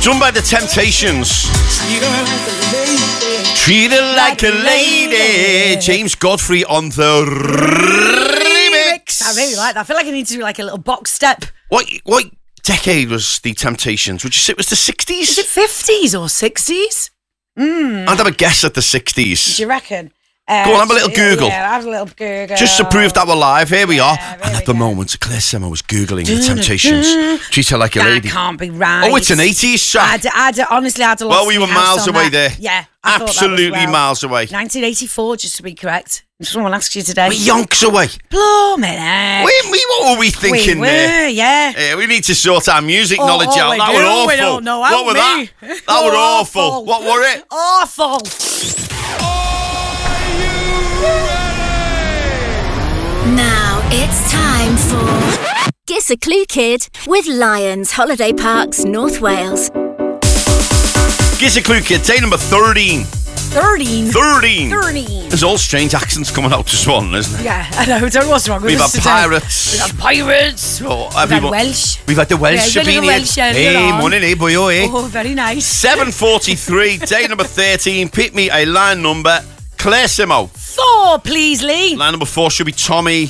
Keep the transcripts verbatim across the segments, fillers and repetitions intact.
Done by The Temptations. Treat her like a lady. James Godfrey on the remix. I really like that. I feel like I need to do like a little box step. What what decade was The Temptations? Would you say it was the sixties? Is it fifties or sixties? Mm. I'd have a guess at the sixties. Do you reckon? Uh, Go on, have a little Google. Yeah, have a little Google. Just to prove that we're live, here we Yeah, are. there And we at the go. moment, Claire Simo was Googling The Temptations. Treat her like a That lady. can't be right. Oh, it's an eighties song. I'd, I'd, honestly, I'd have Well, lost we my were house miles on away that. there. Yeah. I thought that was Absolutely well. miles away. nineteen eighty-four, just to be correct. If someone asks you today. We're yonks away. Blimey heck. We, we, what were we thinking we were, there? yeah. Yeah, we need to sort our music Oh, knowledge oh, out. we That do. were awful. We don't know. What Help were me. that? That were awful. Awful. What were it? Awful. Now it's time for Guess a Clue Kid with Lions Holiday Parks, North Wales. Gives a clue, kid. Day number thirteen. thirteen. thirteen. thirteen. There's all strange accents coming out this one, isn't it? Yeah, I know. Don't know what's wrong with We've us had today. pirates. We've had pirates. Oh, We've had everyone- Welsh. We've had the Welsh Yeah, have you've been had here. the Welsh earlier Hey, on. morning, hey, boy, oh, hey. Oh, very nice. seven forty-three, day number thirteen. Pick me a line number. Claire Simo. Four, please, Lee. Line number four should be Tommy.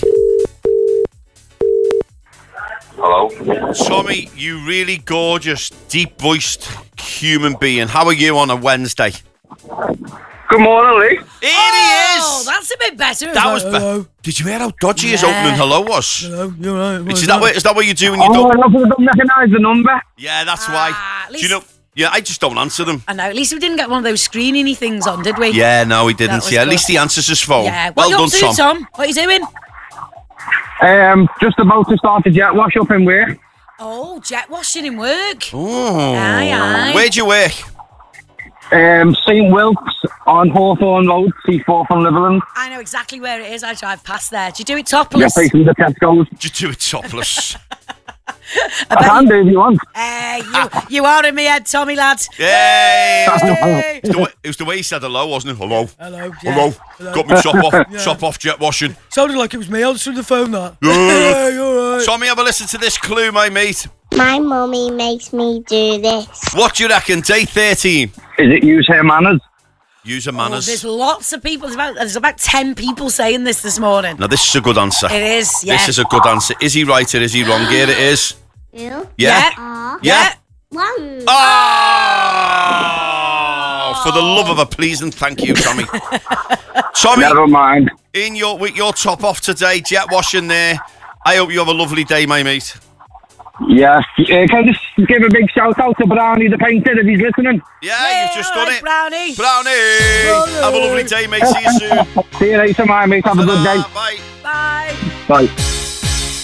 Hello. Tommy, you really gorgeous, deep-voiced human being. How are you on a Wednesday? Good morning, Lee. Here Oh, he is. that's a bit better. That was like, be- hello. Did you hear how dodgy his Yeah. opening hello was? Hello, you're right. Is that, what, is that what you do when you Oh, don't? I don't recognise the number. Yeah, that's Ah, why. at Do you least- know? Yeah, I just don't answer them. I know. At least we didn't get one of those screening-y things on, did we? Yeah, no, he That didn't. was Yeah, at good. least he answers his phone. Yeah. Well What you done, up to, Tom. Tom? What are you doing? Um, just about to start a jet wash up in where? Oh, jet washing in work. Oh. Aye, aye. Where'd you work? Um, Saint Wilkes on Hawthorne Road, C four from Liverland. I know exactly where it is. I drive past there. Do you do it You're topless? facing the Tesco's. Just do it topless. I can do if you want. Hey, you, you are in me head, Tommy, lad. Yay! Hey. It was, the way, it was the way he said hello, wasn't it? Hello. Hello. Yeah. Hello. Hello. Got me top off, Yeah. top off jet washing. Sounded like it was me. I answered the phone, that. Yeah. Hey, all right. Tommy, have a listen to this clue, my mate. My mummy makes me do this. What do you reckon? Day thirteen. Is it use her manners? User Oh, manners. there's lots of people. There's about, there's about ten people saying this this morning. Now, this is a good answer. It is, yeah. This is a good answer. Is he right or is he wrong? Here it is. Two, Yeah? Yeah. four, Yeah? one. Oh! For the love of a pleasing thank you, Tommy. Tommy, Never mind. in your with your top off today, jet washing there. I hope you have a lovely day, my mate. Yeah. Uh, can I just give a big shout out to Brownie the painter if he's listening? Yeah, you've just all done right, it. Brownie. Brownie! Have a lovely day, mate. See you soon. See you later, my mate. Have a good day. Bye. Bye. Bye.